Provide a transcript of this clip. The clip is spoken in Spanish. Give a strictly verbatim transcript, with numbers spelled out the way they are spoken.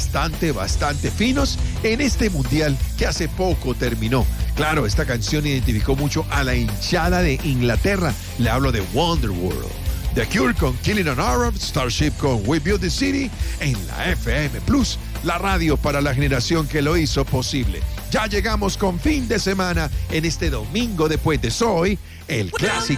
bastante, bastante finos en este mundial que hace poco terminó. Claro, esta canción identificó mucho a la hinchada de Inglaterra. Le hablo de Wonderworld. The Cure con Killing an Arab, Starship con We Build the City en la F M Plus, la radio para la generación que lo hizo posible. Ya llegamos con fin de semana en este domingo de puentes. Hoy, el clásico.